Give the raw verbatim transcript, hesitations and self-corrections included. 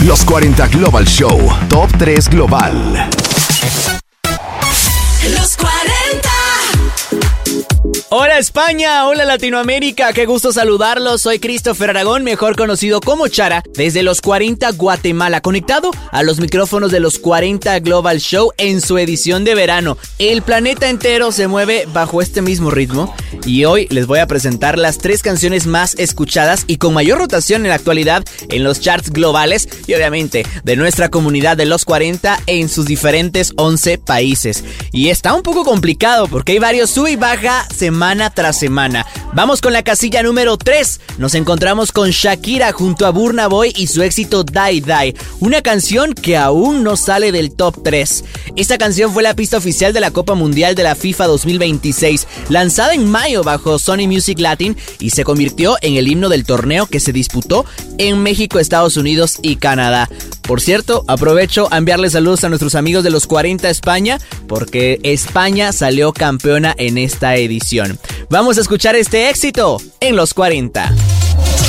Los cuarenta Global Show, Top tres Global. Los cuarenta. Hola España, hola Latinoamérica, qué gusto saludarlos. Soy Christopher Aragón, mejor conocido como Chara, desde Los cuarenta Guatemala, conectado a los micrófonos de Los cuarenta Global Show en su edición de verano. El planeta entero se mueve bajo este mismo ritmo y hoy les voy a presentar las tres canciones más escuchadas y con mayor rotación en la actualidad en los charts globales y obviamente de nuestra comunidad de Los cuarenta en sus diferentes once países. Y está un poco complicado porque hay varios sube y baja semana Semana tras semana. Vamos con la casilla número tres. Nos encontramos con Shakira junto a Burna Boy y su éxito Die Die, una canción que aún no sale del top tres. Esta canción fue la pista oficial de la Copa Mundial de la FIFA dos mil veintiséis, lanzada en mayo bajo Sony Music Latin y se convirtió en el himno del torneo que se disputó en México, Estados Unidos y Canadá. Por cierto, aprovecho a enviarle saludos a nuestros amigos de Los cuarenta España, porque España salió campeona en esta edición. Vamos a escuchar este éxito en Los cuarenta.